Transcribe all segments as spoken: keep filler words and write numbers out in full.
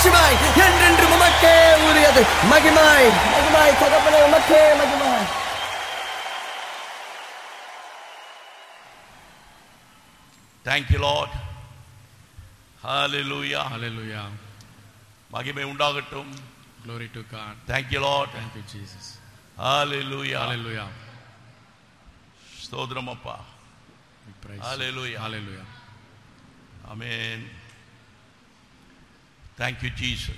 மாட்சிமாய் என்றென்று உமக்கே உரியது. மகிமாய் மகிமாய் தகப்பனே உமக்கே மகிமாய். Thank you Lord. Hallelujah. Hallelujah. மகிமை உண்டாகட்டும். Glory to God. Thank you Lord. Thank you Jesus. Hallelujah. Hallelujah. ஸ்தோத்திரம் அப்பா. We praise Hallelujah. you. Hallelujah. Amen. Thank you Jesus.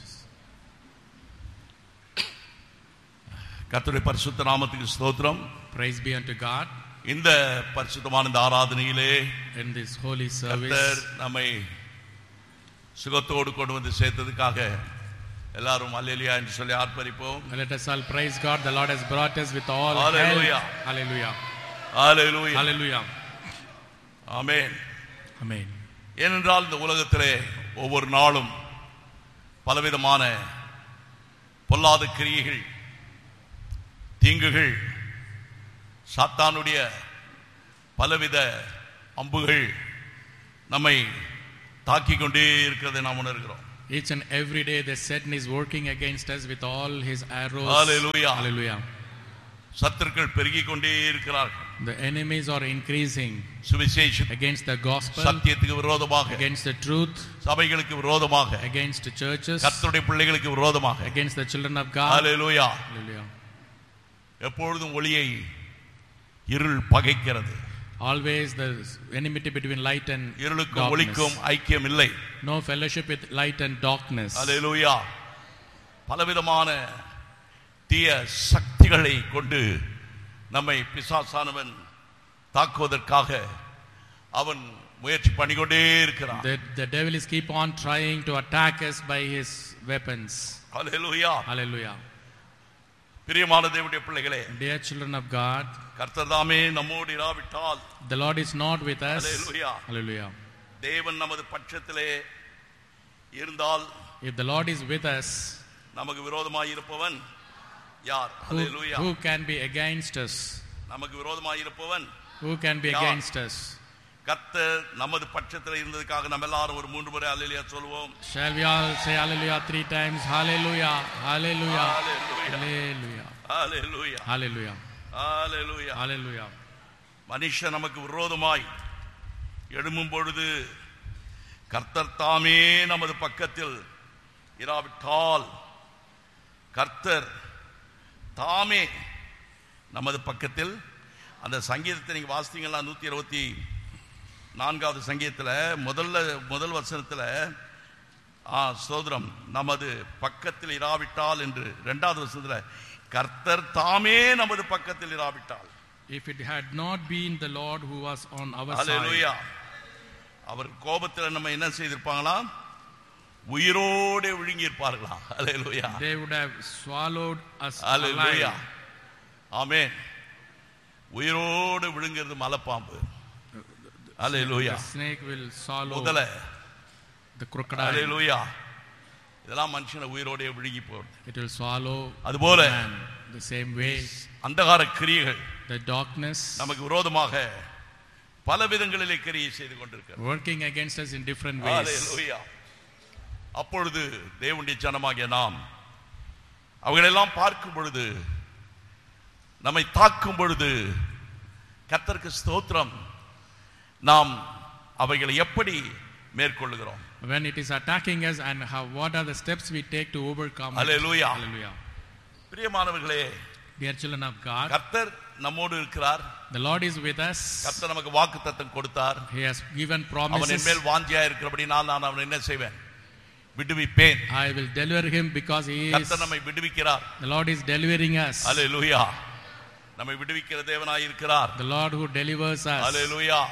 கர்த்தருடைய பரிசுத்த நாமத்துக்கு ஸ்தோத்திரம். Praise be unto God. இந்த பரிசுத்தமான இந்த ஆராதனையிலே in this holy service கர்த்தர் நம்மை சுகத்தோடு கொண்டு வந்து சேர்த்ததுக்காக எல்லாரும் அல்லேலூயா என்று சொல்லி ஆர்ப்பரிப்போம். Let us all praise God. The Lord has brought us with all Hallelujah. health. Hallelujah. Hallelujah. Hallelujah. Amen. Amen. ஏனென்றால் இந்த உலகத்திலே ஒவ்வொரு நாளும் பலவிதமான பொல்லாத கிரியைகள், தீங்குகள், சாத்தானுடைய பலவித அம்புகள் நம்மை தாக்கிக் கொண்டே இருக்கிறதை நாம் உணர்கிறோம். Each and every day the Satan is working against us with all his arrows. Hallelujah. Hallelujah. சத்துருக்கள் பெருகிக் கொண்டே இருக்கிறார்கள். The enemies are increasing சுவிசேஷம் against the gospel, சத்தியத்துக்கு விரோதமாக, against the truth, சபைகளுக்கு விரோதமாக, against the churches, கர்த்தருடைய பிள்ளைகளுக்கு விரோதமாக, against the children of God. Hallelujah. Hallelujah. எப்பொழுதும் ஒளியை இருள் பகைக்கிறது. Always the enmity between light and இருளுக்கும் ஒளிக்கும் ஐக்கியம் இல்லை. No fellowship with light and darkness. Hallelujah. பலவிதமான தீய சக்திகளை கொண்டு நம்மை பிசாசானவன் தாக்குவதற்காக அவன் முயற்சி பண்ணிக்கொண்டே இருக்கிறான். The, the devil is keep on trying to attack us by his weapons. Hallelujah. Hallelujah. பிரியமான தேவனுடைய பிள்ளைகளே, Dear children of God, கர்த்தர் தாமே நம்மோடு இராவிட்டால், the Lord is not with us. Hallelujah. Hallelujah. தேவன் நமது பட்சத்திலே இருந்தால், If the Lord is with us, நமக்கு விரோதமாய் இருப்பவன் யார்? who, Hallelujah. who can be against us? நமக்கு விரோதமாய் இருப்பவன் Who can be யார்? against us? கர்த்தர் நமது பட்சத்தில் இருந்ததுக்காக நம்ம எல்லாரும் ஒரு மூன்று முறை அல்லேலூயா சொல்வோம். Shall we all say hallelujah three times? Hallelujah. Hallelujah. Hallelujah. Hallelujah. Hallelujah. Hallelujah. Hallelujah. Hallelujah. மனுஷன் நமக்கு விரோதமாய் எழும்பும் பொழுது கர்த்தர் தாமே நமது பக்கத்தில் இராவிட்டால், கர்த்தர் தாமே நமது பக்கத்தில், அந்த சங்கீதத்தை நீங்க வாசித்தீங்களா? நூத்தி இருபத்தி நான்காவது சங்கீதத்தில் முதல்ல முதல் வசனத்தில் ஆ சோதரம் நமது பக்கத்தில் இராவிட்டால் என்று, இரண்டாவது வசனத்தில் கர்த்தர் தாமே நமது பக்கத்தில் இராவிட்டால், If it had not been the Lord who was on our Hallelujah. side, அவர் கோபத்தில் நம்ம என்ன செய்திருப்பாங்களா? உயிரோடு விழுங்கி இருப்பார்களா? Hallelujah. they would have swallowed us Hallelujah. alive. ஆமென். உயிரோடு விழுங்கிறது மலைப்பாம்பு. Hallelujah. The snake will swallow முதல the crocodile. Hallelujah. இதெல்லாம் மனுஷனை உயிரோடே விழுங்கி போடும். It will swallow அதுபோல man the same way. அந்தகார கிரியைகள் The darkness நமக்கு விரோதமாக பல விதங்களிலே கிரியை செய்து கொண்டிருக்கிறது. working against us in different ways. Hallelujah. அப்பொழுது தேவனுடைய ஜனமாகிய நாம் அவைகளெல்லாம் பார்க்கும் பொழுது, நம்மை தாக்கும் பொழுது, கர்த்தருக்கு ஸ்தோத்திரம், நாம் அவைகளை எப்படி மேற்கொள்ளுகிறோம்? When it is attacking us, and how, what are the steps we take to overcome Hallelujah. it? Hallelujah. பிரியமானவர்களே, Dear children of God, கர்த்தர் நம்மோடு இருக்கிறார். the Lord is with us. கர்த்தர் நமக்கு வாக்குத்தத்தம் கொடுத்தார். He has given அவன் promises. என் மேல் வாஞ்சியா இருக்கிறபடினால் நான் அவனை என்ன செய்வேன்? விடுவிப்பேன். I will deliver him because he is. கர்த்தர் நம்மை விடுவிக்கிறார். The Lord is delivering us. Hallelujah. நம்மை விடுவிக்கிற தேவனாய் இருக்கிறார். The Lord who delivers us. Hallelujah.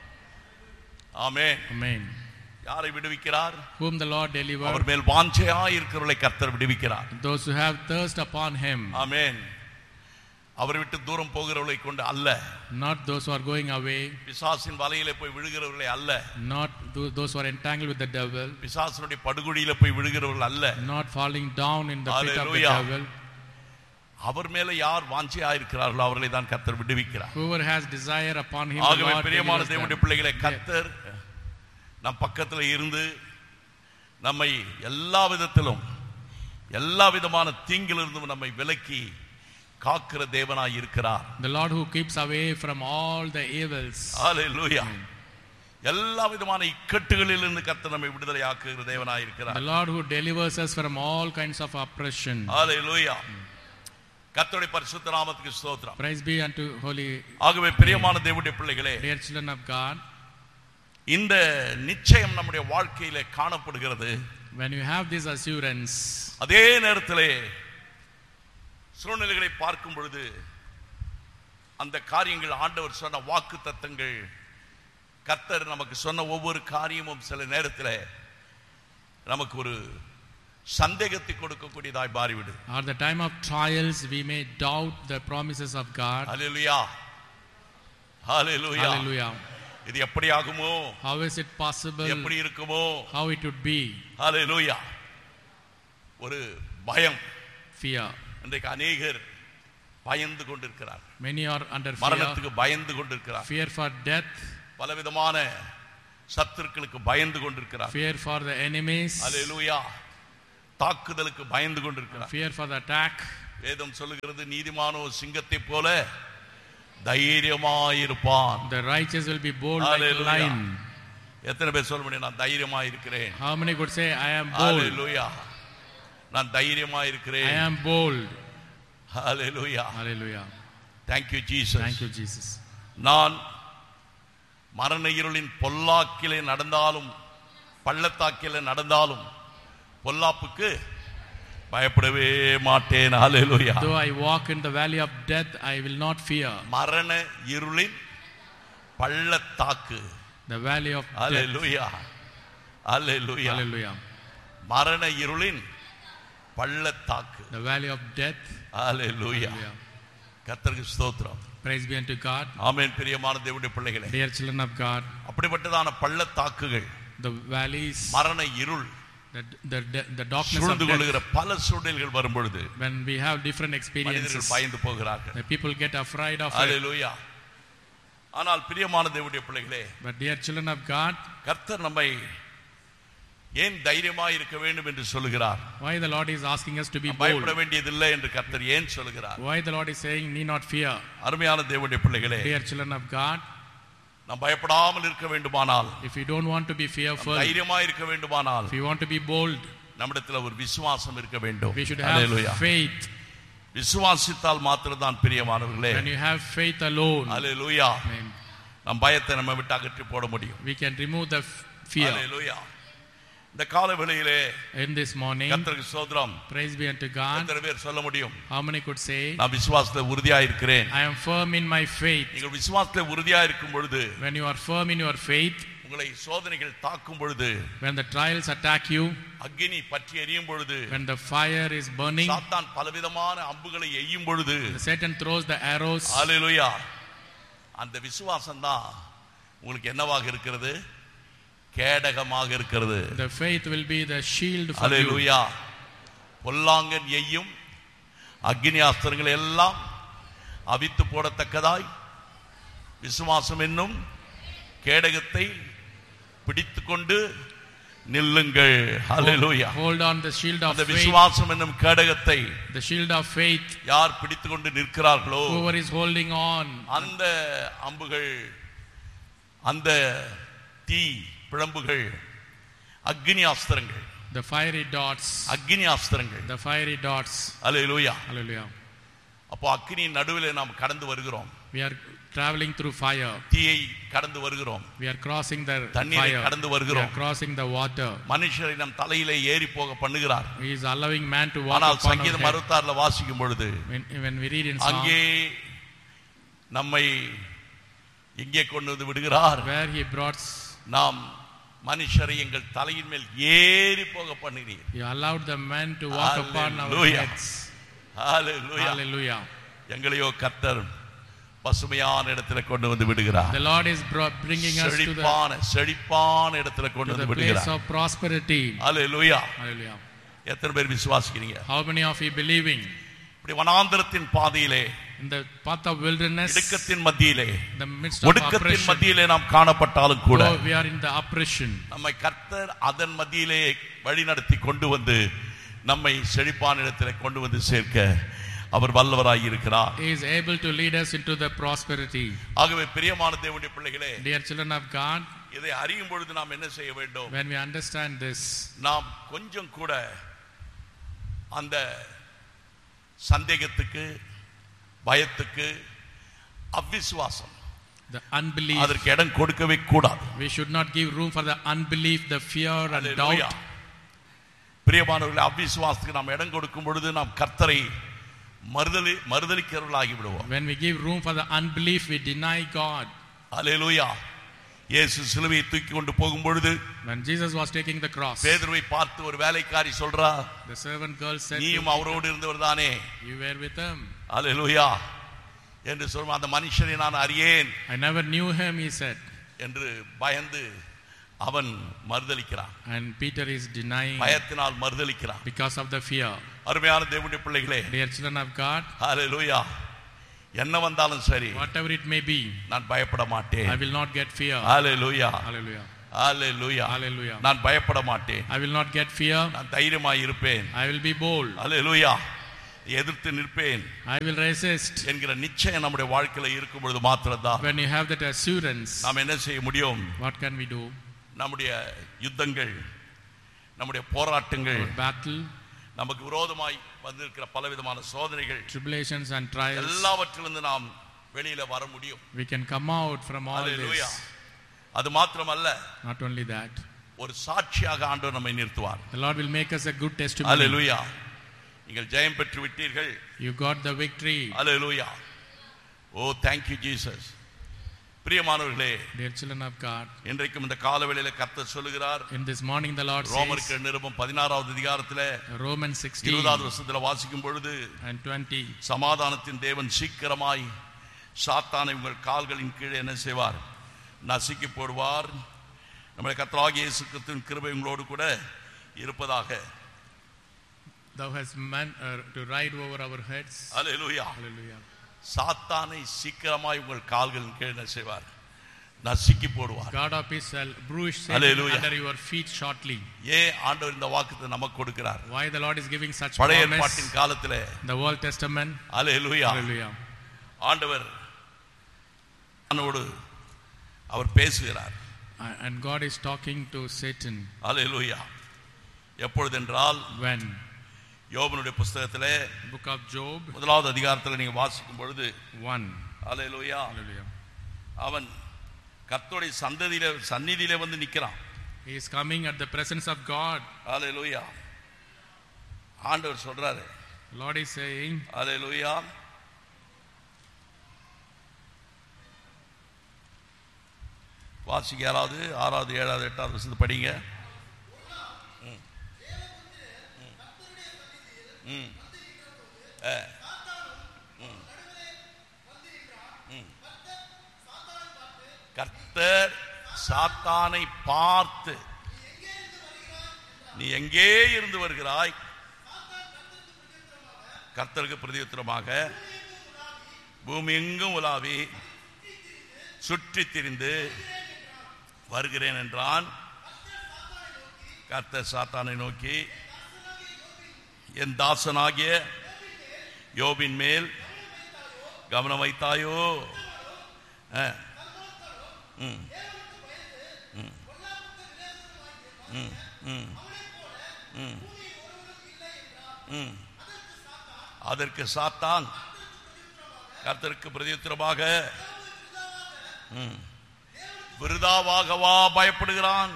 Amen. Amen. யாரை விடுவிக்கிறார்? Whom the Lord our delivers. மேல் வாஞ்சையாய் இருக்கிறவர்களை கர்த்தர் விடுவிக்கிறார். Those who have thirst upon him. ஆமென். அவரை விட்டு தூரம் போகிறவர்களை கொண்டு அல்ல, Not those who are going away. பிசாசின் வலையிலே போய் விழுகிறவர்களை அல்ல, Not tho- those who are entangled with the devil. பிசாசினுடைய படுகுழியிலே போய் விழுகிறவர்கள் அல்ல. Not falling down in the pit of the Hallelujah. devil. அவர் மேல யார் வாஞ்சையாய் இருக்கிறார்களோ அவர்களை தான் கர்த்தர் விடுவிக்கிறார். Whoever has desire upon him, the ஆகவே Lord பிரியமான delivers தேவனுடைய them. பிள்ளைகளை கர்த்தர் நம் பக்கத்துல இருந்து நம்மை எல்லா விதத்திலும் எல்லா விதமான தீங்கிலிருந்தும் நம்மை விலக்கி காக்கிற தேவனாய் இருக்கிறார். The Lord who keeps away from all the evils. Hallelujah. எல்லா விதமான இக்கட்டுகளிலிருந்து கர்த்தர் நம்மை விடுதலை ஆக்குகிற தேவனாய் இருக்கிறார். The Lord who delivers us from all kinds of oppression. Hallelujah. கர்த்தருடைய பரிசுத்த நாமத்துக்கு ஸ்தோத்திரம். Praise be unto holy. ஆகவே பிரியமான தேவனுடைய பிள்ளைகளே, dear children of God, இந்த நிச்சயம் நம்முடைய வாழ்க்கையிலே காணப்படுகிறது. when you have this assurance, அதே நேரத்திலே சூழ்நிலைகளை பார்க்கும் பொழுது அந்த காரியங்கள் ஆண்டவர் சொன்ன வாக்கு தத்தங்கள், கர்த்தர் நமக்கு சொன்ன ஒவ்வொரு காரியமும் சில நேரத்தில் நமக்கு ஒரு சந்தேகத்தை கொடுக்கக்கூடியதாய் மாறிவிடு. at the time of trials we may doubt the promises of God. Hallelujah, hallelujah, hallelujah. இது எப்படி ஆகுமோ, how is it possible, எப்படி இருக்குமோ, how it would be. ஹalleluya. ஒரு பயம், fear. இன்றைக்கு அநேகர் பயந்து கொண்டிருக்கிறார். many are under fear, மரணத்துக்கு பயந்து கொண்டிருக்கிறார். fear for death, பலவிதமான சத்துருக்களுக்கு பயந்து கொண்டிருக்கிறார். fear for the enemies, ஹalleluya. தாக்குதலுக்கு பயந்து கொண்டிருக்கிறார். fear for the attack. வேதம் சொல்லுகிறது, நீதிமானோ சிங்கத்தை போல தைரியமாயிருப்பான். the righteous will be bold like a lion. எத்தனை பேர் சொல்ல முடியும், நான் தைரியமா இருக்கிறேன்? how many could say I am bold? ஹalleluya. நான் தைரியமா இருக்கிறேன். I am bold. Hallelujah, hallelujah. thank you jesus. thank you jesus. நான் மரண இருளின் பொல்லாக்கிலே நடந்தாலும் பள்ளத்தாக்கிலே நடந்தாலும் பொல்லாப்புக்கு பயப்படவே மாட்டேன். ஹalleluya. though I walk in the valley of death I will not fear. மரண இருளின் பள்ளத்தாக்கு, the valley of hallelujah, hallelujah, hallelujah. மரண இருளின் பள்ளத்தாக்கு, the valley of death, ஹalleluya. கர்த்தருக்கு ஸ்தோத்திரம். praise be unto God. ஆமென். பிரியமான தேவனுடைய பிள்ளைகளே, dear children of God, அப்படிப்பட்டதான பள்ளத்தாக்குகள், the valleys, மரண இருள், the the the darkness of சூழ்ந்து death, கொள்ளுகிற பல சூழ்நிலைகள் வரும் பொழுது when we have different experiences, மனிதர்கள் பயந்து போகிறார்கள். the people get afraid of it. ஹalleluya. ஆனால் பிரியமான தேவனுடைய பிள்ளைகளே, but dear children of God, கர்த்தர் நம்மை ஏன் தைரியமாய் இருக்க வேண்டும் என்று சொல்கிறார்? why the Lord is asking us to be bold? பயப்பட வேண்டியதில்லை என்று கர்த்தர் ஏன் சொல்கிறார்? why the Lord is saying need not fear? அருமையான தேவனுடைய பிள்ளைகளே, dear children of God, நாம் பயப்படாமல் இருக்க வேண்டுமானால், if you don't want to be fearful, தைரியமாய் இருக்க வேண்டுமானால், if you want to be bold, நம்மிடத்தில் ஒரு விசுவாசம் இருக்க வேண்டும். we should have hallelujah. faith. விசுவாசித்தால் மாத்திரம் தான் பிரியமானவர்களே, when you have faith alone, hallelujah, amen, நம் பயத்தை நம்ம விட்டு அகற்றி போட முடியும். we can remove the fear. ஹalleluya. இந்த காலை வேளையிலே in this morning, கர்த்தருக்கு ஸ்தோத்திரம். praise be unto God, எத்தனை பேர் சொல்ல முடியும், how many could say நான் விசுவாசத்தில் உறுதியாக இருக்கிறேன்? I am firm in my faith? நீங்கள் விசுவாசத்தில் உறுதியாக இருக்கும் பொழுது, when you are firm in your faith, உங்களை சோதனைகள் தாக்கும் பொழுது, when the trials attack you, அக்கினி பற்றி எரியும் பொழுது, when the fire is burning, சாத்தான் பலவிதமான அம்புகளை எய்யும் பொழுது, Satan throws the arrows, ஹalleluya, அந்த விசுவாசம் தான் உங்களுக்கு என்னவாக இருக்கிறது? கேடகமாக இருக்கிறது. the faith will be the shield for you. ஹalleluya. பொல்லாங்கன் எய்யும் அக்கினி அஸ்திரங்கள் எல்லாம் அவித்து போடத்தக்கதாய் விசுவாசம் என்னும் கேடகத்தை பிடித்துக்கொண்டு நில்லுங்கள். ஹalleluya. hold on the shield of அந்த faith. விசுவாசம் என்னும் கேடகத்தை the shield of faith, யார் பிடித்துக்கொண்டு நிற்கிறார்களோ, whoever is holding on, அந்த அம்புகள், அந்த தீ பிழம்புகள், அக்னி அஸ்திரங்கள், the fiery darts, Agni அஸ்திரங்கள், the fiery darts, hallelujah. hallelujah. அப்போ அக்னியின் நடுவில் நாம் கடந்து வருகிறோம். we are traveling through fire, தீயை கடந்து வருகிறோம். we are crossing the தண்ணீரை fire, கடந்து we are வருகிறோம். crossing the water. மனுஷரை நம் தலையிலே ஏறி போக பண்ணுகிறார். he is allowing man to walk ஆனால் upon our சங்கீதம் head. அறுபத்தாறுல வாசிக்கும் பொழுது, when, when we read in Psalm, அங்கே நம்மை எங்கே கொண்டு வந்து விடுகிறார்? where he brought, நாம் மனுஷரை எங்கள் தலையின் மேல் ஏறி போக பண்ணுகிறீர். he allowed the men to walk upon our Hallelujah. heads. Hallelujah. hallelujah. எங்களையோ கர்த்தர் பசுமையான இடத்துல கொண்டு வந்து விடுகிறார். the Lord is brought, bringing us to the, செழிப்பான செழிப்பான இடத்துல கொண்டு to the வந்து place விடுகிறார். of prosperity. ஹalleluya. hallelujah. எத்தனை பேர் விசுவாசிக்கிறீங்க? how many of you believing? இப்படி வனாந்தரத்தின் பாதையிலே, in the path of wilderness, இடுக்கத்தின் மத்தியிலே, the midst of ஒடுக்கத்தின் oppression, மத்தியிலே நாம் காணப்பட்டாலும் கூட though we are in the oppression, நம்மை கர்த்தர் அதன் மத்தியிலே வழி நடத்தி கொண்டு வந்து நம்மை செழிப்பான இடத்திலே கொண்டு வந்து சேர்க்க அவர் வல்லவராய் இருக்கிறார். He is able to lead us into the prosperity. ஆகவே பிரியமான தேவனுடைய பிள்ளைகளே, Dear children of God, இதை அறியும் பொழுது நாம் என்ன செய்ய வேண்டும்? when we understand this, நாம் கொஞ்சம் கூட அந்த சந்தேகத்துக்கு, பயத்துக்கு, அவிசுவாசம், the unbelief, அதற்கு இடம் கொடுக்கவே கூடாது. we should not give room for the unbelief, the fear and Hallelujah. doubt. பிரியமானவர்களே, அவிசுவாசத்துக்கு நாம் இடம் கொடுக்கும் பொழுது நாம் கர்த்தரை மறுதலி மறுதலிக்கிறவர்களாகி விடுவோம். When we give room for the unbelief, we deny God. ஹல்லேலூயா. இயேசு சிலுவையை தூக்கி கொண்டு போகும் பொழுது, when Jesus was taking the cross, பேதுருவை பார்த்து ஒரு வேலைக்காரி சொல்றா, the servant girl said, நீயும் அவரோடு இருந்தவர் தானே? you were with him. ஹல்லேலூயா என்று சொல்லும். அந்த மனுஷனை நான் அறியேன், I never knew him, he said. என்று பயந்து அவன் மறுதலிக்கிறான். And Peter is denying பயத்தினால் மறுதலிக்கிறான். because of the fear. அருமையான தேவனுடைய பிள்ளைகளே, Dear children of God, ஹல்லேலூயா, என்ன வந்தாலும் சரி, whatever it may be, நான் பயப்பட மாட்டேன். I will not get fear. Hallelujah, Hallelujah. Hallelujah, Hallelujah. நான் பயப்பட மாட்டேன். I will not get fear. நான் தைரியமாய் இருப்பேன். I will be bold. ஹல்லேலூயா, எதிர்த்து நிற்பேன் I will resist. என்கிற நிச்சயம் நம்முடைய வாழ்க்கையில இருக்கும் பொழுது மாத்திரம்தான் When you have that assurance, நாம் என்ன செய்ய முடியும்? what can we do? நம்முடைய யுத்தங்கள், நம்முடைய போராட்டங்கள், Our battle, நமக்கு விரோதமாய் வந்திருக்கிற பலவிதமான சோதனைகள், tribulations and trials, எல்லாவற்றிலிருந்து நாம் வெளியில வர முடியும். we can come out from all hallelujah. this. அது மாத்திரமல்ல, Not only that, ஒரு சாட்சியாக ஆண்டவர் நம்மை நிறுத்துவார். the Lord will make us a good testimony. ஹல்லேலூயா. நீங்கள் ஜெயம் பெற்று விட்டீர்கள். You got the victory. Hallelujah. O, thank you Jesus. பிரியமானவர்களே, Dear children of God, இன்றைக்கும் இந்த காலவேளையில கர்த்தர் சொல்லுகிறார். in this morning the Lord ரோமருக்கு says, நிருபம் பதினாறாவது அதிகாரத்திலே Romans sixteen இருபதாவது வசனத்திலே வாசிக்கும் பொழுது, and twenty, சமாதானத்தின் தேவன் சீக்கிரமாய் சாத்தானை உங்கள் கால்களின் கீழே என்ன செய்வார்? நசுக்கி போடுவார். நம்முடைய கர்த்தராகிய இயேசு கிறிஸ்துவின் கிருபை உங்களோடு கூட இருப்பதாக. thou hast meant uh, to ride over our heads. Hallelujah. Hallelujah. சாத்தானை சீக்கிரமாய் உங்கள் கால்களின் கீழே என்ன செய்வார்? நசுக்கி போடுவார். God of peace shall bruise Satan Hallelujah. under your feet shortly. ஏன் ஆண்டவர் இந்த வாக்குத்தை நமக்கு கொடுக்கிறார்? Why the Lord is giving such பழைய promise? ஏற்பாட்டின் காலத்திலே, The Old Testament. Hallelujah, Hallelujah. ஆண்டவர் அவனோடு அவர் பேசுகிறார். Uh, And God is talking to Satan. Hallelujah. எப்பொழுதென்றால், When? யோபனுடைய புத்தகத்திலே Book of Job முதலாவது அதிகாரத்தில் நீங்க வாசிக்கும் பொழுது, one. ஹல்லேலூயா, Hallelujah. அவன் கர்த்தருடைய சந்ததியிலே சந்நிதியிலே வந்து நிற்கிறான். He is coming at the presence of God. ஹல்லேலூயா. ஆண்டவர் சொல்றாரு, The Lord is saying, ஹல்லேலூயா, வாசிக்க யாராவது ஆறாவது ஏழாவது எட்டாவது வசனத்தை படிங்க. ம். ம். ஆ. ம். ம். கர்த்தர் சாத்தானை பார்த்து, நீ எங்கே இருந்து வருகிறாய்? கர்த்தருக்கு பிரதியுத்தரமாக, பூமி எங்கும் உலாவி சுற்றி திரிந்து வருகிறேன் என்றான். கர்த்தர் சாத்தானை நோக்கி, என் தாசனாகிய யோபின் மேல் கவனம் வைத்தாயோ? ஆ. ம். ம். ம். ம். ம். ம். அதற்கு சாத்தான் கர்த்தருக்கு பிரதியுத்தரமாக, ம், விருதாவாகவா பயப்படுகிறான்?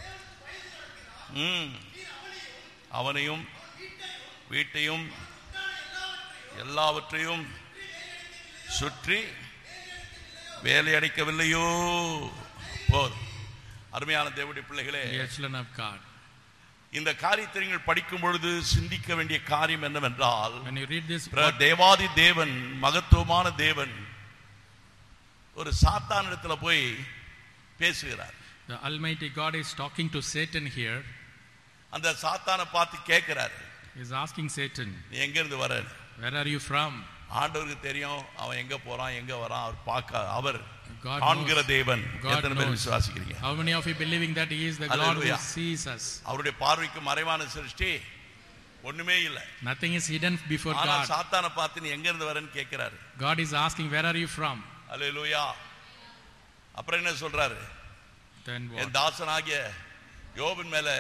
ம். அவனையும் வீட்டையும் எல்லாவற்றையும் சுற்றி வேலையடைக்கவில்லையோ? போதும். அருமையான தேவனுடைய பிள்ளைகளே, Dear children of God, இந்த காரியத்தை நீங்கள் படிக்கும் பொழுது சிந்திக்க வேண்டிய காரியம் என்னவென்றால், when you read this பிர- book, தேவாதி தேவன், மகத்துவமான தேவன் ஒரு சாத்தானிடத்துல போய் பேசுகிறார். the Almighty God is talking to Satan here. அந்த சாத்தானை பார்த்து கேட்கிறார், He is asking Satan, நீ எங்க இருந்து வர? Where are you from? ஆண்டவருக்கு தெரியும் அவன் எங்க போறான் எங்க வரான். அவர் பார்க்க அவர் God காண்கிற knows. தேவன். God எத்தனை பேர் knows. விசுவாசிக்கிறீங்க? How many of you believing that he is the God who Hallelujah. sees us? அவருடைய பார்வைக்கு மறைவான சிருஷ்டி ஒண்ணுமே இல்ல. Nothing is hidden before ஆனா God. சாத்தானை பார்த்து நீ எங்க இருந்து வரேன்னு கேக்குறாரு. God is asking, where are you from? அல்லேலூயா. அப்புறம் என்ன சொல்றாரு? Then what? என் தாசனாகிய யோபின் மேல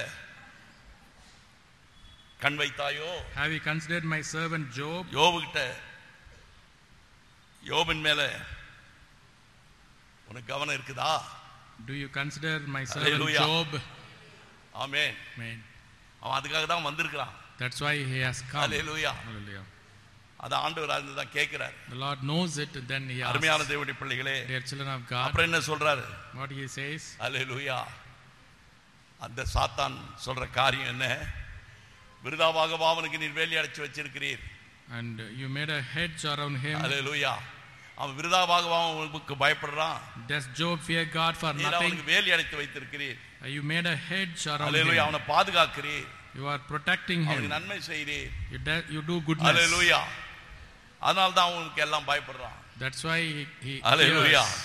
கண் வைத்தாயோ? Have you considered my servant Job? யோபுகிட்ட யோபின் மேல உனக்கு கவனம் இருக்குதா? Do you consider my servant Hallelujah. Job? Amen. Amen. அவன் அதுக்காக தான் வந்திருக்கான். That's why he has come. Hallelujah. Hallelujah. அத ஆண்டவர் அதுல தான் கேக்குறாரு. The Lord knows it, and then he asks, அருமையான தேவனுடைய பிள்ளைகளே, dear children of God, அப்புறம் என்ன சொல்றாரு? what he says? அல்லேலூயா. அந்த சாத்தான் சொல்ற காரியம் என்ன? விருதாவாக அவனுக்கு நீர் வேலி அடைச்சு வச்சிருக்கிறீர். And you made a hedge around him. அல்லேலூயா. அவன் விருதாவாக அவனுக்கு பயப்படுறான். Does Job fear God for நீர் nothing? அவனுக்கு வேலி அடைத்து வைத்திருக்கிறீர். You made a hedge around hallelujah. him. அவனை பாதுகாக்கிறீர். You are protecting him. அவனுக்கு நன்மை செய்கிறீர். You, de- you do goodness. அல்லேலூயா. அதனால தான் அவனுக்கு எல்லாம் பயப்படுறான். That's why he, he hallelujah. fears.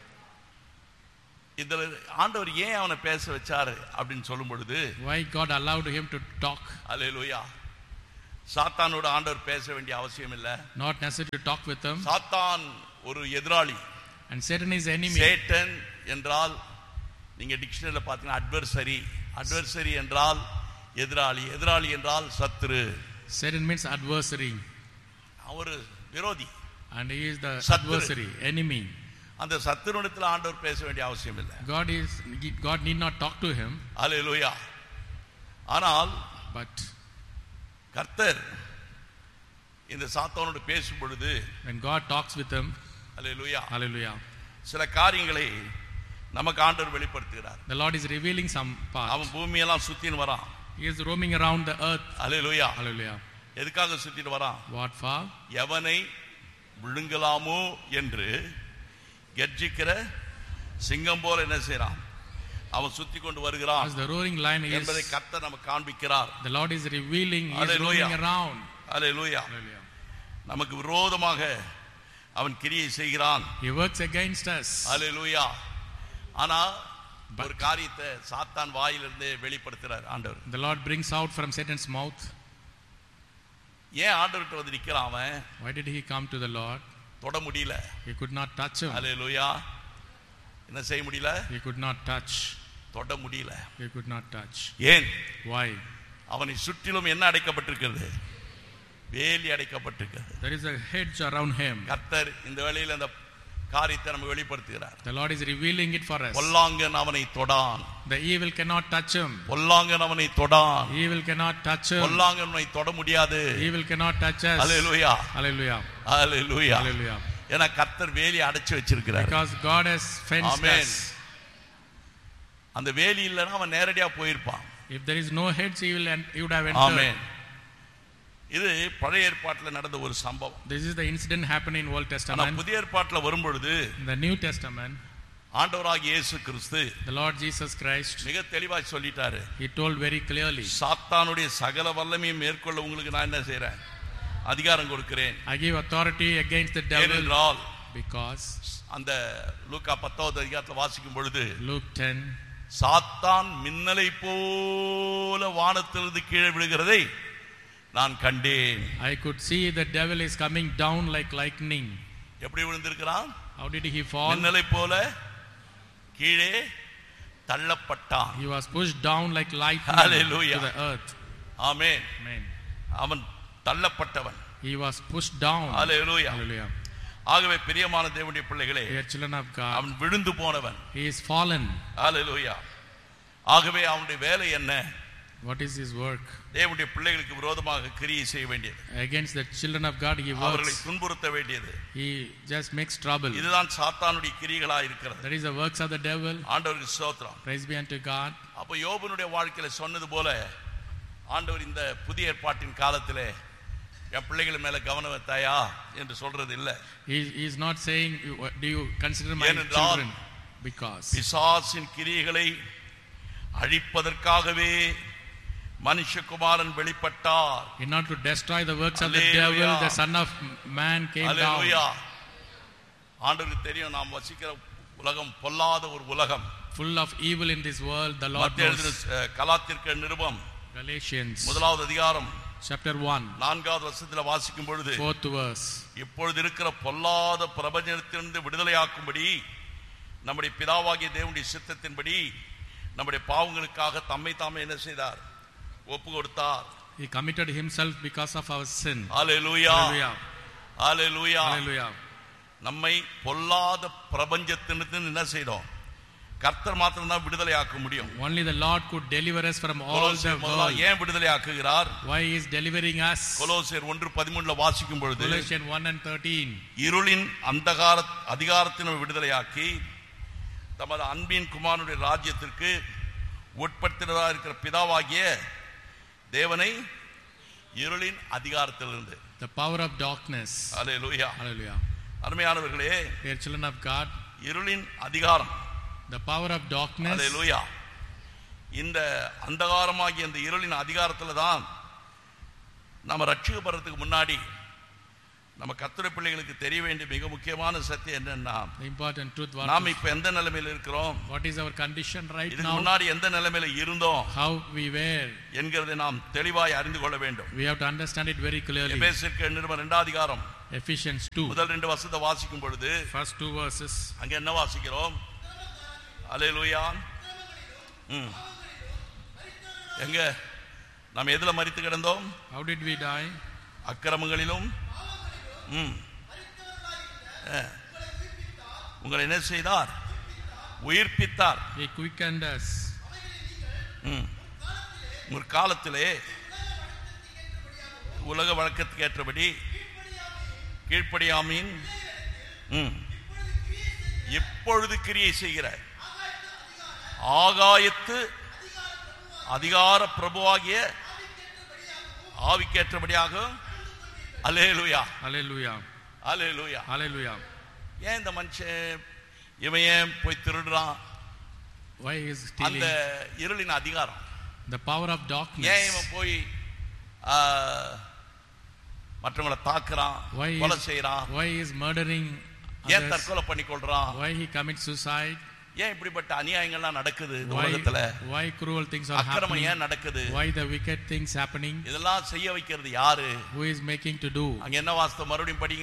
இதுல ஆண்டவர் ஏன் அவனை பேச வச்சாரு அப்படின்னு சொல்லும் பொழுது, Why God allowed him to talk? அல்லேலூயா. சாத்தானோட ஆண்டவர் பேச வேண்டிய அவசியம் இல்ல. Not necessary to talk with him. சாத்தான் ஒரு எதிராளி. And Satan is enemy. Satan என்றால் நீங்க டிக்ஷனரியில பாத்தீங்கன்னா அட்வர்சரி. அட்வர்சரி என்றால் எதிராளி. எதிராளி என்றால் சத்துரு. Satan means adversary. அவர் விரோதி. And he is the சத்துரு. adversary, enemy. அந்த சத்துருனிடத்தில் ஆண்டவர் பேச வேண்டிய அவசியம் இல்லை. God is God need not talk to him. அல்லேலூயா. ஆனால் But கர்த்தர் இந்த சாத்தானோடு பேசும் பொழுது, when God talks with him, hallelujah, hallelujah, சில காரியங்களை நமக்கு ஆண்டவர் வெளிப்படுத்துகிறார். the Lord is revealing some part. அவன் பூமியெல்லாம் சுத்தின்னு வரான். He is roaming around the earth. Hallelujah. Hallelujah. எதுக்காக சுத்திட்டு வரான்? What for? எவனை விழுங்கலாமோ என்று கர்ஜிக்கிற சிங்கம் போல என்ன செய்றான்? அவன் சுத்தி கொண்டு வருகிறான் As the roaring lion is, என்பதை கர்த்தர் நமக்கு காண்பிக்கிறார். the Lord is revealing, he is Hallelujah. roaming around. Hallelujah. Hallelujah. நமக்கு விரோதமாக அவன் கிரியை செய்கிறான். He works against us. அல்லேலூயா. ஆனா ஒரு காரியத்தை சாத்தான் வாயிலிருந்து வெளிப்படுத்துறார் ஆண்டவர். The Lord brings out from Satan's mouth. ஏன் ஆண்டவர்கிட்ட வந்து நிக்கிறான் அவன்? Why did he come to the Lord? தொட முடியல. He could not touch him. அல்லேலூயா. என்ன செய்ய முடியல? He could not touch. தொட முடியல. He could not touch. ஏன்? Why? அவனை சுற்றிலும் என்ன அடைக்கப்பட்டிருக்கிறது? வேலி அடைக்கப்பட்டிருக்கிறது. There is a hedge around him. கர்த்தர் இந்த வேளையில அந்த காரியத்தை நமக்கு வெளிப்படுத்துகிறார். The Lord is revealing it for us. பொல்லாங்கன் அவனை தொடான். The evil cannot touch him. பொல்லாங்கன் அவனை தொடான். Evil cannot touch him. பொல்லாங்கன் அவனை தொட முடியாது. Evil cannot touch us. அல்லேலூயா. Hallelujah. அல்லேலூயா. Hallelujah. ஏன்னா கர்த்தர் வேலி அடைச்சு வச்சிருக்கிறார். Because God has fenced Amen. us. அந்த வேலி இல்லைன்னா அவன் நேரடியா போயிருப்பான். If there is no hedge, he will en- he would have entered. ஆமென். இது பழைய ஏற்பாட்டில் நடந்த ஒரு சம்பவம். This is the incident happening in Old ஆனா Testament. புதிய ஏற்பாட்டில் வரும்பொழுது In the New Testament, ஆண்டவராகிய இயேசு கிறிஸ்து the Lord Jesus Christ, மிக தெளிவாய் சொல்லிட்டாரு. he told very clearly, சாத்தானுடைய சகல வல்லமையும் மேற்கொள்ள உங்களுக்கு நான் என்ன செய்றேன்? அதிகாரம் கொடுக்கிறேன். I give authority against the devil. ஏனென்றால் Because அந்த லூக்கா பத்தாவது அதிகாரத்தில் வாசிக்கும் பொழுது, Luke ten, சாத்தான் மின்னலை போல வானத்திலிருந்து கீழே விழுகிறதை நான் கண்டேன். I could see the devil is coming down like lightning. எப்படி விழுந்திருக்கிறான்? How did he fall? மின்னலை போல கீழே தள்ளப்பட்டான். He was pushed down like lightning Hallelujah. to the earth. Amen. Amen. அவன் தள்ளப்பட்டவன். He was pushed down. Hallelujah. Hallelujah. ஆகவே பிரியமான தேவனுடைய பிள்ளைகளே, Dear children of God, அவன் விழுந்து போனவன். he is fallen. ஹல்லேலூயா. ஆகவே அவனுடைய வேலை என்ன? What is his work? தேவனுடைய பிள்ளைகளுக்கு விரோதமாக கிரியை செய்ய வேண்டியது. Against the children of God, he அவர்களை works. துன்புறுத்த வேண்டியது. He just makes trouble. இதுதான் சாத்தானுடைய கிரியைகளாக இருக்கிறது. That is the works of the devil. ஆண்டவருக்கு ஸ்தோத்திரம். Praise be unto God. அப்ப யோபனுடைய வாழ்க்கையில சொன்னது போல ஆண்டவர் இந்த புதிய ஏற்பாட்டின் காலத்திலே என் பிள்ளைகள் மேல கவனம் வைத்தாயா என்று சொல்றது இல்ல. He he is not saying, do you consider my ஏனென்றால் children? Because பிசாசின் கிரியைகளை அழிப்பதற்காகவே மனுஷகுமாரன் வெளிப்பட்டார். In order to destroy the works of the Hallelujah. devil, the Son of Man came Hallelujah. down. ஆண்டவருக்கு தெரியும் நாம் வசிக்கிற உலகம் பொல்லாத ஒரு உலகம். Full of evil in this world, the Lord மத்திய knows. எழுதின கலாத்தியருக்கு நிருபம் Galatians முதலாவது அதிகாரம் chapter one, நான்காவது வசனத்தில் வாசிக்கும் பொழுது, fourth verse. இப்பொழுது இருக்கிற பொல்லாத பிரபஞ்சத்திலிருந்து விடுதலையாக்கும்படி நம்முடைய பிதாவாகிய தேவனுடைய சித்தத்தின்படி நம்முடைய பாவங்களுக்காக தம்மை தாமே என்ன செய்தார்? ஒப்பு கொடுத்தார். He committed himself because of our sin. Hallelujah. Hallelujah. Hallelujah. Hallelujah. நம்மை பொல்லாத பிரபஞ்சத்திலிருந்து என்ன செய்தோம்? கர்த்தர் மாத்திரம் தான் விடுதலை ஆக்க முடியும். Only the Lord could deliver us from all the world. ஏன் விடுதலை ஆக்குகிறார்? Why he is delivering us? கொலோசியர் ஒன்று பதிமூன்று வாசிக்கும் பொழுது, Colossians one and thirteen. இருளின் அந்தகார அதிகாரத்தினை விடுதலையாக்கி தமது அன்பின் குமாரனுடைய ராஜ்யத்திற்கு உட்படுத்தினதாக இருக்கிற பிதாவாகிய தேவனை இருளின் அதிகாரத்திலிருந்து, the power of darkness. Hallelujah. Hallelujah. அருமையானவர்களே, Dear children of God, இருளின் அதிகாரம், the power of darkness. Hallelujah. இந்த அந்தகாரமாகிய இந்த இருளின் அதிகாரத்துல தான் நம்ம ரட்சிக்கப்படுறதுக்கு முன்னாடி நம்ம கர்த்தருடைய பிள்ளைகளுக்கு தெரிய வேண்டிய மிக முக்கியமான சத்தியம் என்னன்னா, The important truth what நாம் இப்ப எந்த நிலைமையில இருக்கிறோம், what is our condition right இதுக்கு now, முன்னாடி எந்த நிலைமையில இருந்தோம் how we were. என்கிறதை நாம் தெளிவாய் அறிந்து கொள்ள வேண்டும். We have to understand it very clearly. எபேசியருக்கு நிருபம் இரண்டாம் அதிகாரம் Ephesians two, முதல் ரெண்டு வசனத்தை வாசிக்கும் பொழுது first two verses. அங்க என்ன வாசிக்கிறோம்? அல்லேலூயா. ம். எங்க நாம் எதுல மரித்து கிடந்தோம்? How did we die? அக்கிரமங்களிலும் ம் உங்களை என்ன செய்தார்? உயிர்ப்பித்தார். He quickened us. ம் ஒரு காலத்திலே உலக வழக்கத்துக்கு ஏற்றபடி கீழ்ப்படியாமையின் ம் இப்பொழுது கிரியை செய்கிற ஆகாயத்து அதிகார பிரபுவாகிய ஆவிக்கேற்றபடியாக. அல்லேலூயா. Hallelujah. அல்லேலூயா. Hallelujah. ஏன் இந்த மனுஷன் இவன் ஏன் போய் திருடுறான்? Why he is அந்த stealing? இருளின் அதிகாரம். The power of ஏன் darkness. இவன் போய் மற்றவங்களை தாக்குறான், Why he கொலை is, செய்யறான்? why he is murdering ஏன் others? தற்கொலை பண்ணிக்கொள்றான்? Why he commits suicide? ஏன் இப்படிப்பட்ட அநியாயங்கள்லாம் நடக்குது இந்த Why, உலகத்துல? why cruel things are அக்கிரமம் happening? ஏன் நடக்குது? Why the wicked things happening? இதெல்லாம் செய்ய வைக்கிறது யாரு? Who is making to do? அங்க என்ன வாஸ்தவம்? மறுபடியும் படிங்க.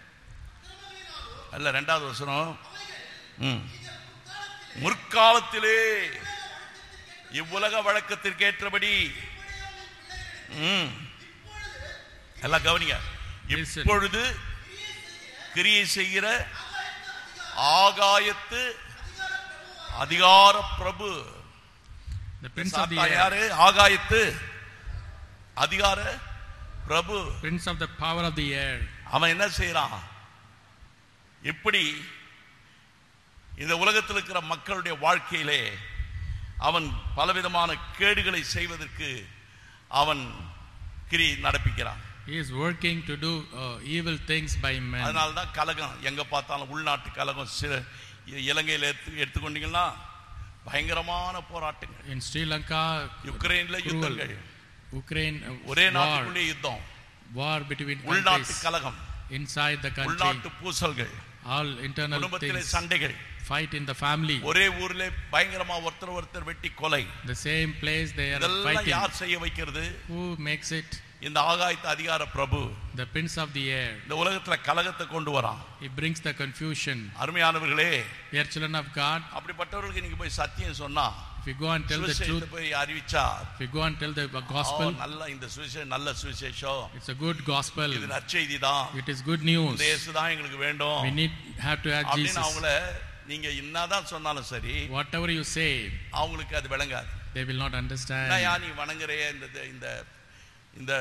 அல்ல ரெண்டாவது வசனம். ம். முற்காலத்திலே இவ்வுலக வழக்கத்திற்கு ஏற்றபடி ம் எல்லாம் கவனிங்க. இப்பொழுது கிரியை செய்கிற ஆகாயத்து அதிகார பிரபு. The prince of the air. யாரு? ஆகாயத்து அதிகார பிரபு. Prince of the power of the air. அவன் என்ன செய்யறான்? இப்படி இந்த உலகத்தில் இருக்கிற மக்களுடைய வாழ்க்கையிலே அவன் பலவிதமான கேடுகளை செய்வதற்கு அவன் கிரி நடப்பிக்கிறான். He is working to do uh, evil things by men. அதனால தான் கலகம் எங்க பார்த்தாலும் உள்நாட்டு கலகம். சில இலங்கையில் எடுத்து எடுத்துக்கொண்டீங்கன்னா பயங்கரமான போராட்டங்கள். In Sri Lanka, யுக்ரைன்ல யுத்தங்கள், Ukraine uh, ஒரே war, நாட்டுக்குள்ளே யுத்தம், war between உள்நாட்டு countries, கலகம், inside the country, உள்நாட்டு பூசல்கள், all internal குடும்பத்திலே things, சண்டைகள், fight in the family. ஒரே ஊர்ல பயங்கரமா ஒருத்தர் ஒருத்தர் வெட்டி கொலை. The same place they are இதெல்லாம் fighting. யார் செய்ய வைக்கிறது? Who makes it? இந்த ஆகாயத்து அதிகார பிரபு. The prince of the air. இந்த உலகத்துல கலகத்தை கொண்டு வரான். He brings the confusion. அருமையானவர்களே, Dear children of God, அப்படிப்பட்டவர்களுக்கு நீங்க போய் சத்தியம் சொன்னா, if you go and tell the truth, போய் அறிவிச்சா, if you go and tell the gospel, நல்ல இந்த சுவிசேஷம் நல்ல சுவிசேஷம், it's a good gospel. இது நற்செய்தி தான், It is good news. இந்த இயேசு தான் எங்களுக்கு வேண்டும். We need have to add அப்படின்னு Jesus. அவங்கள நீங்க என்னதான் சொன்னாலும் சரி, Whatever you say, அவங்களுக்கு அது விளங்காது. they will not understand. யா நீ வணங்குறே இந்த இந்த இந்த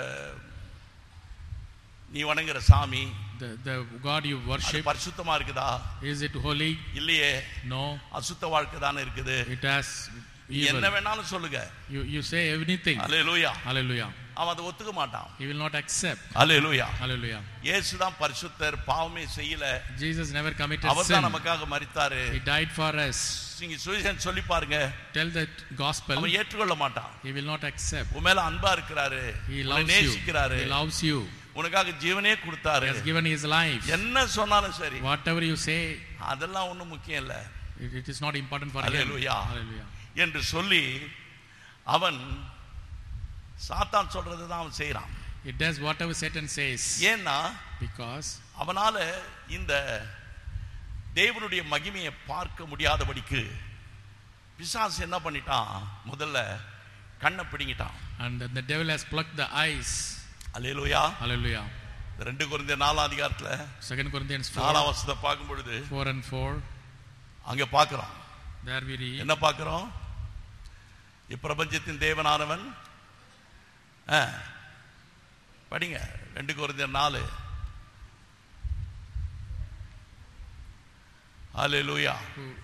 நீ வணங்குற சாமி, The the God you அது worship, பரிசுத்தமா இருக்குதா? is it holy? இல்லையே. No. அசுத்த வாழ்க்கை தானே இருக்குது. It has என்ன evil. வேணாலும் சொல்லுங்க. You you say anything. Hallelujah. Hallelujah. அவன் அதை ஒத்துக்க மாட்டான். He will not accept. Hallelujah. Hallelujah. இயேசு தான் பரிசுத்தர், பாவமே செய்யல. Jesus never committed அவர் sin. தான் நமக்காக மரித்தாரு. He died for us. நீங்க சுவிசேஷம் சொல்லி பாருங்க. Tell that gospel. அவன் ஏற்றுக்கொள்ள மாட்டான். He will not accept. உன் மேல அன்பா இருக்கிறாரு. He உன்னை loves you. நேசிக்கிறாரு. He loves you. உனக்காக ஜீவனே கொடுத்தாரு. He has given his life. என்ன சொன்னாலும் சரி. Whatever you say, அதெல்லாம் ஒண்ணும் முக்கியம் இல்ல. it, it is not important for him. Hallelujah. Hallelujah. என்று சொல்லி அவன் சாத்தான் சொல்றது தான் அவன் செய்றான். It does whatever Satan says. ஏன்னா Because அவனால இந்த தேவனுடைய மகிமையை பார்க்க முடியாதபடிக்கு பிசாசு என்ன பண்ணிட்டான், முதல்ல கண்ணை பிடுங்கிட்டான். and the devil has plucked the eyes. Hallelujah. Hallelujah. ரெண்டு கொரிந்தியர் நாலாம் அதிகாரத்துல Second Corinthians நாலாம் four, வசனத்தை பார்க்கும் பொழுது four and four. அங்க பார்க்கிறோம். There we read. என்ன பார்க்கிறோம்? இப்பிரபஞ்சத்தின் தேவனானவன் ஆ, படிங்க. ரெண்டு கொரிந்தியர் நாலு. ஹல்லேலூயா.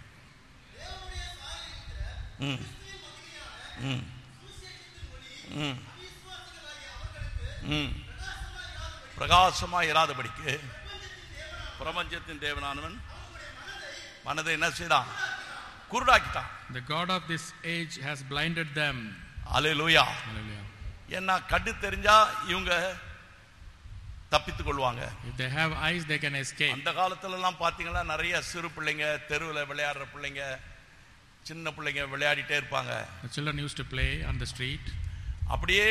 ம் ம் ம் ம் பிரகாசமாய் இராதபடிக்கு பிரபஞ்சத்தின் தேவனானவன் மனதை என்ன செய்தான்? குருடாக்கிட்டான். The God of this age has blinded them. Hallelujah. Hallelujah. என்ன கண்டு தெரிஞ்சா இவங்க தப்பித்துக் கொள்வாங்க. If they have eyes, they can escape. அந்த காலத்துல எல்லாம் பாத்தீங்கன்னா நிறைய சிறு பிள்ளைங்க, தெருவில் விளையாடுற பிள்ளைங்க, சின்ன பிள்ளைங்க விளையாடிட்டே இருப்பாங்க. The children used to play on the street. அப்படியே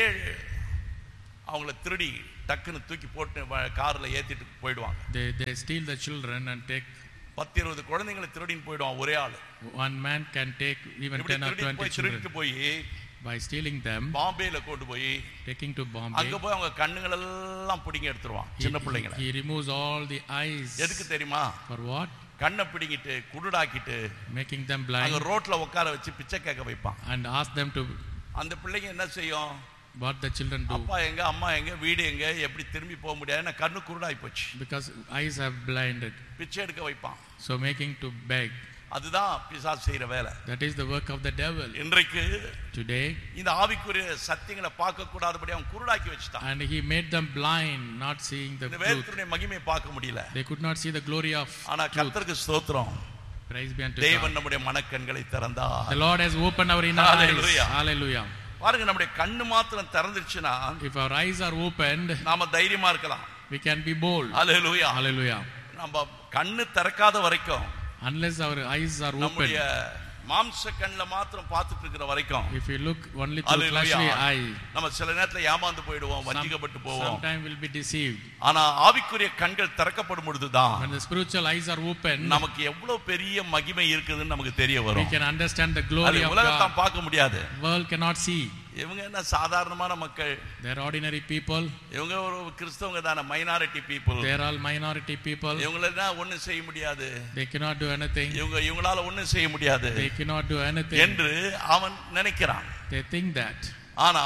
அவங்கள திருடி டக்குன்னு தூக்கி போட்டு கார்ல ஏத்திட்டு போயிடுவாங்க. They they steal the children and take. பத்து இருபது குழந்தைங்களை திருடின்னு போயிடுவான் ஒரே ஆளு. One man can take even ten or twenty children. போய் by stealing them. பாம்பேல கொண்டு போய் taking to Bombay. அங்க போய் அவங்க கண்ணுகள் எல்லாம் பிடிங்கி எடுத்துருவான் சின்ன பிள்ளைங்களை. He removes all the eyes. எதுக்கு தெரியுமா? For what? கண்ணை பிடிங்கிட்டு குருடாக்கிட்டு making them blind. அங்க ரோட்ல உட்கார வச்சு பிச்சை கேட்க வைப்பான். and ask them to. அந்த பிள்ளைங்க என்ன செய்யும்? What the children do? அப்பா எங்க, அம்மா எங்க, வீடு எங்க, எப்படி திரும்பி போக முடியாது, கண்ணு குருடாய் போச்சு. Because eyes have blinded. பிச்சை எடுக்க வைப்பான். So making to beg. அதுதான் பிசாசு செய்யற வேலை. That is the work of the devil. இன்றைக்கு today இந்த ஆவிக்குரிய சத்தியங்களை பார்க்க கூடாதபடி அவன் குருடாக்கி வச்சிட்டான். and he made them blind, not seeing the இந்த truth. வேதத்துடைய மகிமையை பார்க்க முடியல. They could not see the glory of ஆனா கர்த்தருக்கு ஸ்தோத்திரம். Praise be unto தேவன் God. நம்முடைய மனக்கண்களை திறந்தார். The Lord has opened our inner Hallelujah. eyes. Hallelujah. பாருங்க, நம்முடைய கண்ணு மாத்திரம் திறந்துச்சுனா if our eyes are opened, நாம தைரியமா இருக்கலாம். we can be bold. Hallelujah. Hallelujah. நம்ம கண்ணு திறக்காத வரைக்கும், unless our eyes are open, நம்முடைய மாம்ச கண்ணுல மாத்திரம் பார்த்துட்டு இருக்கிற வரைக்கும், if you look only through fleshly eye, நம்ம சில நேரத்துல ஏமாந்து போய்டுவோம், வஞ்சிக்கப்பட்டு போவோம். sometime will be deceived. ஆனா ஆவிக்குரிய கண்கள் திறக்கப்படும் பொழுதுதான் when the spiritual eyes are open, நமக்கு எவ்வளவு பெரிய மகிமை இருக்குதுன்னு நமக்கு தெரிய வரும். we can understand the glory of உலகத்தை God. பார்க்க முடியாது. World cannot see. இவங்க என்ன சாதாரணமான மக்கள், they are ordinary people. இவங்க ஒரு கிறிஸ்தவங்க தான, minority people. they are all minority people. இவங்கள ஒண்ணும் செய்ய முடியாது. they cannot do anything. இவங்க இவங்களால ஒண்ணும் செய்ய முடியாது. they cannot do anything என்று அவன் நினைக்கிறான். they think that. ஆனா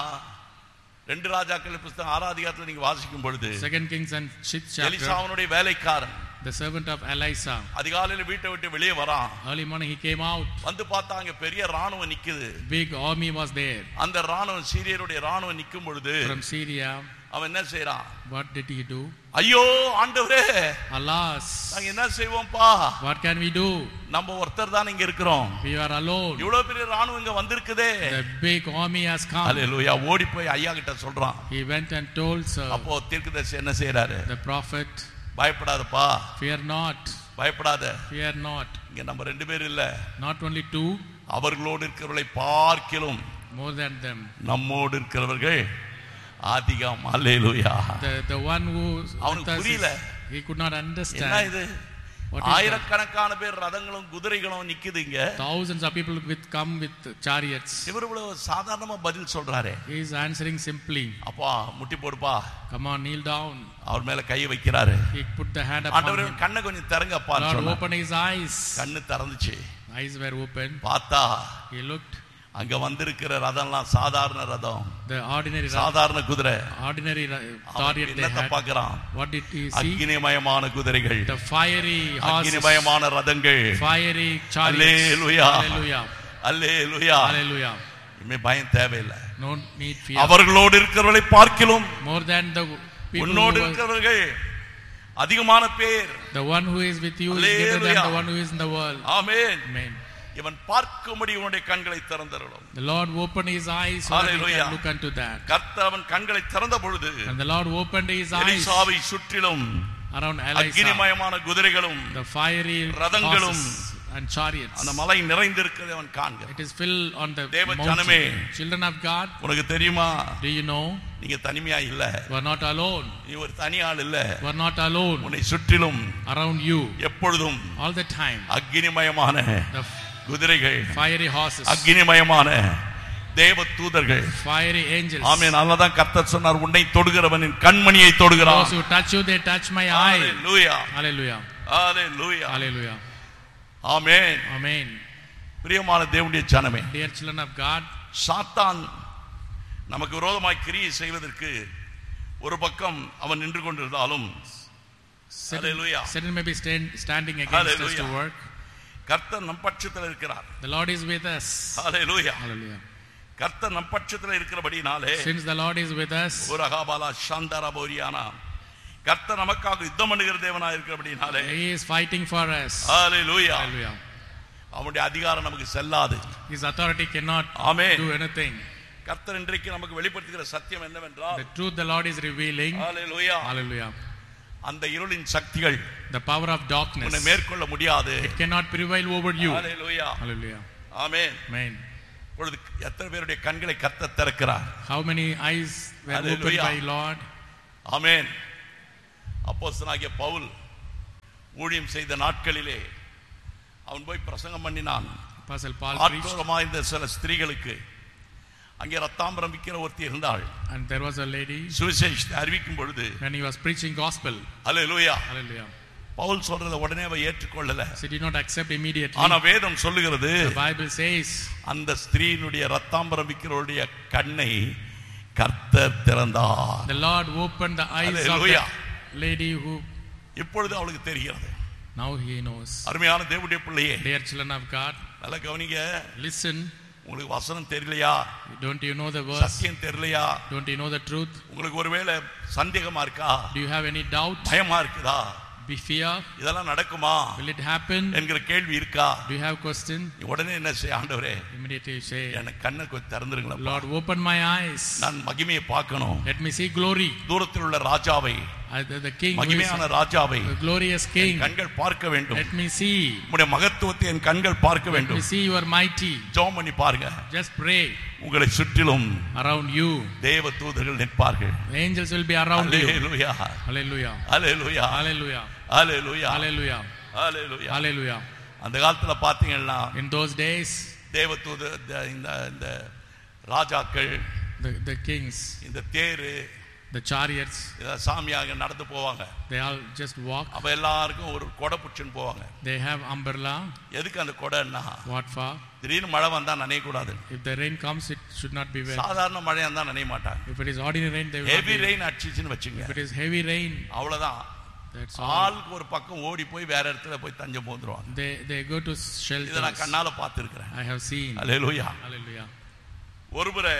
ரெண்டு ராஜாக்கள் புத்தகம் ஆறாம் அதிகாரத்துல நீங்க வாசிக்கும் பொழுது, Second Kings and sixth chapter, எலிசாவுடைய வேலைக்காரன் the servant of Elisha, அதிகாலையில வீட்டை விட்டு வெளியே வரான். early morning he came out. வந்து பார்த்தா அங்க பெரிய ராணுவம் நிக்குது. big army was there அந்த ராணுவம், சீரியருடைய ராணுவம் நிக்கும் பொழுது from Syria. அவன் என்ன செய்யறான்? what did he do? ஐயோ ஆண்டவரே, alas, நாங்க என்ன செய்வோம்பா? what can we do? நம்ம ஒருத்தர் தான் இங்க இருக்கிறோம். we are alone. இவ்வளவு பெரிய ராணுவம் இங்க வந்திருக்குதே. the big army has come. ஹல்லேலூயா. ஓடி போய் ஐயா கிட்ட சொல்றான். he went and told sir. அப்போ தீர்க்கதரிசி என்ன செய்யறாரு? the prophet, பயப்படாதப்பா, fear not, பயப்படாத. fear not. இங்க நம்ம ரெண்டு பேர் இல்ல, not only two, அவர்களோடு இருக்கிறவர்களை பார்க்கிலும் more than them. நம்மோடு இருக்கிறவர்கள் அதிகம். அல்லேலூயா. the the one who அவனுக்கு புரியல. he could not understand. என்ன இது? What is ஆயிரக்கணக்கான பேர் ரதங்களும் குதிரைகளும் நிக்குதுங்க. thousands of people with come with chariots. இவர் இவ்வளவு சாதாரணமா பதில் சொல்றாரே. he is answering simply. அப்பா முட்டி போடுப்பா. come on, kneel down. அவர் மேல கை வைக்கிறாரு. he put the hand upon ஆண்டவரே him. கண்ணை கொஞ்சம் திறங்கப்பா Lord சொன்னார். open his eyes. கண்ணு திறந்துச்சு. eyes were open. பார்த்தா he looked. அங்க வந்திருக்கிற ரதம்லாம் சாதாரண ரதம், the ordinary சாதாரண குதிரை. ordinary chariot they என்னத்த had. பார்க்கறான்? what did he see? அக்கினிமயமான குதிரைகள், the fiery horses, அக்கினிமயமான ரதங்கள். fiery chariots. அல்லேலூயா. hallelujah. அல்லேலூயா. hallelujah. இனிமே பயம் தேவையில்லை. No need fear. அவர்களோடு இருக்கிறவர்களை பார்க்கிலும் More than the people உன்னோடு who are, இருக்கிறவர்கள் அதிகமான பேர். the one who is with you is greater than the one who is in the world. Amen. Amen. இவன் பார்க்கும்படி உன்னுடைய கண்களை திறந்தருளும். The Lord opened his eyes so that he Hallelujah. can look unto that. கர்த்தர் அவன் கண்களை திறந்த பொழுது And the Lord opened his eyes எலிசாவை சுற்றிலும் around Elisha, அக்கினிமயமான குதிரைகளும் the fiery ரதங்களும் horses and chariots. அந்த மலை நிறைந்திருக்கிறதை அவன் காண்கிறான். It is filled on the தேவ mountain. ஜனமே, Children of God, உனக்கு தெரியுமா, do you know? நீங்க தனிமையா இல்ல. You are not alone. நீ ஒரு தனி ஆள் இல்ல. You are not alone. உன்னை சுற்றிலும் Around you, எப்பொழுதும் all the time, அக்கினிமயமான the குதிரைகள், fiery horses, அக்கினிமயமான தேவ தூதர்கள். fiery angels. ஆமென். அல்லாஹ் கர்த்தர் சொன்னார், உன்னை தொடுகிறவனின் கண்மணியை தொடுகிறான். Those who touch you, they touch my eye. Hallelujah. Hallelujah. Hallelujah. Hallelujah. Amen. Amen. பிரியமான தேவனுடைய ஜனமே, Dear children of God, சாத்தான் நமக்கு விரோதமாய் கிரியை செய்வதற்கு ஒரு பக்கம் அவன் நின்று கொண்டிருந்தாலும், Satan, Hallelujah. Satan may be stand, standing against us to Hallelujah. work. கர்த்தர் நம் பட்சத்தில் இருக்கிறார். The Lord is with us. Hallelujah. Hallelujah. கர்த்தர் நம் பட்சத்தில் இருக்கிறபடினாலே, Since the Lord is with us, உரகாபாலா ஷாந்தரபோரியானா, கர்த்தர் நமக்காக யுத்தம் பண்ணுகிற தேவனாய் இருக்கிறபடினாலே, He is fighting for us. Hallelujah. Hallelujah. அவனுடைய அதிகாரம் நமக்கு செல்லாது. His authority cannot Amen. do anything. கர்த்தர் இன்றைக்கு நமக்கு வெளிப்படுத்துகிற சத்தியம் என்னவென்றால், The truth the Lord is revealing. Hallelujah, Hallelujah. அந்த இருளின் சக்திகள் The power of darkness, உன்னை மேற்கொள்ள முடியாது. it cannot prevail over you. Hallelujah. Hallelujah. Amen. Amen. பொழுது எத்தனை பேருடைய கண்களை கர்த்தர் திறக்கிறார். How many eyes were opened Hallelujah. by Lord? ஆமென். அப்போஸ்தலனாகிய பவுல் ஊழியம் செய்த நாட்களிலே அவன் போய் பிரசங்கம் பண்ணினான். Apostle Paul preached, ஆற்றோரமாக இந்த சில ஸ்திரீகளுக்கு அங்கே ரத்தாம்பரம் விற்கிற ஒருத்தி இருந்தாள். and there was a lady, சுவிசேஷத்தை அறிவிக்கும் பொழுது, when he was preaching gospel. Hallelujah, Hallelujah. Pavul சொல்றத உடனே அவ ஏற்றுக்கொள்ளல. She did not accept immediately. ஆனா வேதம் சொல்லுகிறது, The Bible says, அந்த ஸ்திரீனுடைய ரத்தாம்பரம் விற்கிறவருடைய கண்ணை கர்த்தர் திறந்தார். the Lord opened the eyes Hallelujah. of the lady who, இப்பொழுது அவளுக்கு தெரிகிறது. now he knows. அருமையான தேவனுடைய பிள்ளையே, Dear children of God, நல்லா கவனிங்க. listen. உங்களுக்கு வசனம் தெரியலையா, Don't you know the verse? சத்தியம் தெரியலையா, Don't you know the truth? உங்களுக்கு ஒருவேளை சந்தேகமா இருக்கா, Do you have any doubt? பயமா இருக்குதா, Be fear? இதெல்லாம் நடக்குமா Will it happen? என்கிற கேள்வி இருக்கா, Do you have question? நீ உடனே என்ன செய்ய, ஆண்டவரே Immediately you say, எனக்கு கண்ணை கொஞ்சம் திறந்துருங்களா, Lord, open my eyes. நான் மகிமையை பார்க்கணும். Let me see glory. தூரத்தில் உள்ள ராஜாவை, Uh, The the king, who is மகிமையான ராஜாவை the glorious என் king. கண்கள் பார்க்க வேண்டும். Let me see. உம்முடைய மகத்துவத்தை என் கண்கள் பார்க்க Let me வேண்டும். see you are mighty. ஜெபம் பண்ணி பாருங்க. Just pray. உங்களை சுற்றிலும் Around you, தேவ தூதர்கள் நிற்பார்கள். the angels will be around you. Hallelujah, Hallelujah. Hallelujah, Hallelujah. Hallelujah, Hallelujah. Hallelujah. Hallelujah. அந்த காலத்துல பாத்தீங்கன்னா In those days, தேவ தூத இந்த இந்த ராஜாக்கள், the, the kings, இந்த தேரு, the chariots, இத சாமியாக நடந்து போவாங்க. they all just walk. அப்ப எல்லாருக்கும் ஒரு கொடை புடிச்சுன்னு போவாங்க. They have umbrella. எதுக்கு அந்த கொடைன்னா, What for? திடீர்னு மழை வந்தா நனைய கூடாது. If the rain comes, it should not be wet. சாதாரண மழையா இருந்தா நனைய மாட்டாங்க. If it is ordinary rain, they will not heavy be. Rain அடிச்சிச்சுன்னு வச்சுங்க, If it is heavy rain, அவ்வளவுதான். that's all. ஆளுக்கு ஒரு பக்கம் ஓடி போய் வேற இடத்துல போய் தஞ்சம் போந்துருவாங்க. They they go to இதை shelters. நான் கண்ணால பார்த்திருக்கிறேன். I have seen. Hallelujah. Hallelujah. ஒருமுறை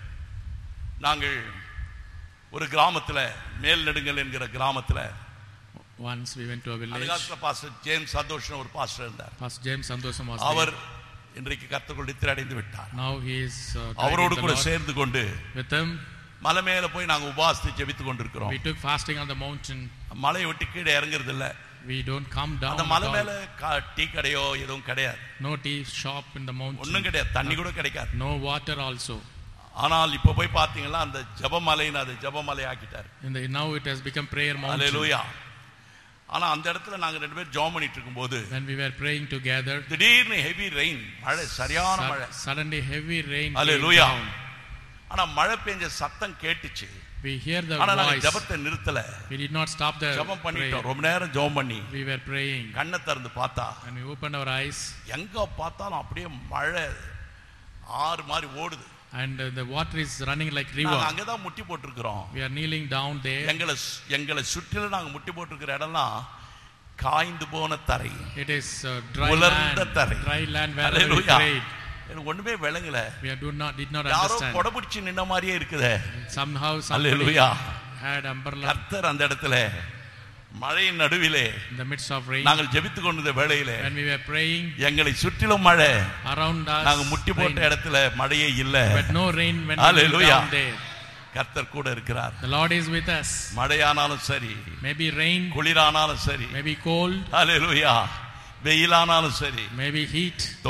நாங்கள் ஒரு கிராமத்துல, மேல் நெடுங்கல் என்கிற கிராமத்துல, Once we went to a அந்த village. காலத்துல பாஸ்டர் ஜேம்ஸ் சந்தோஷன் ஒரு பாஸ்டர் இருந்தார். Pastor James Santosam was our there. இன்றைக்கு கர்த்தருக்குள் நித்திரை அடைந்து விட்டார். Now he is uh, died in அவரோடு the கூட Lord. சேர்ந்து கொண்டு With him, மலை மேல போய் நாங்க உபாசித்து ஜெபித்து கொண்டிருக்கிறோம். we took fasting on the mountain. மலையை விட்டு கீழே இறங்குறது இல்ல. We don't come down. அந்த at மலை all. மேல கா- டீ கடையோ எதுவும் கிடையாது, No tea shop in the mountain. ஒண்ணும் கிடையாது, தண்ணி கூட கிடைக்காது. No water also. ஆனால் இப்ப போய் பாத்தீங்கன்னா அந்த ஜெபமலைன்னு அது ஜெபமலை ஆக்கிட்டாரு. In the, now it has become prayer mountain. ஹalleluya. ஆனா அந்த இடத்துல நாங்க ரெண்டு பேரும் ஜெபம் பண்ணிட்டு இருக்கும்போது When we were praying together, திடீர்னு ஹெவி ரெயின், மழை, சரியான மழை. su- suddenly heavy rain came ஹalleluya. down. ஆனா மழை பெஞ்ச சத்தம் கேட்டுச்சு. We hear the ஆனா நாங்க voice. ஜெபத்தை நிறுத்தல. We did not stop the ஜெபம் பண்ணிட்டோம். prayer. ரொம்ப நேரம் ஜெபம் பண்ணி We were praying. கண்ணை திறந்து பார்த்தா And we opened our eyes, எங்க பார்த்தாலும் அப்படியே மழை ஆறு மாதிரி ஓடுது. and uh, the water is running like நாங்க river. அங்கதான் முட்டி போட்டிருக்கிறோம். We are kneeling down there. எங்களை எங்களை சுற்றிலும் நாங்க முட்டி போட்டிருக்கிற இடம்லாம் காய்ந்து போன தரை, It is uh, dry உலர்ந்த land. தரை. Dry land wherever we Hallelujah. prayed. எனக்கு ஒண்ணுமே விளங்கல. We do not did not யாரோ understand. கொடபிடிச்சு நின்ன மாதிரியே இருக்குதே. Somehow somebody Hallelujah. had umbrella. கர்த்தர் அந்த இடத்துல மழையின் நடுவிலே in the midst of rain. நாங்கள் ஜெபித்துக் கொண்டிருந்த வேளையிலே When we were praying, எங்களை சுற்றிலும் மழை, around us நாங்க முட்டி போட்ட இடத்துல மழையே இல்ல. but no rain when we were down there. கர்த்தர் கூட இருக்கிறார். The Lord is with us. மழையானாலும் சரி, maybe rain, குளிரானாலும் சரி, maybe cold, ஹalleluya, வெயிலானாலும் சரி, maybe heat,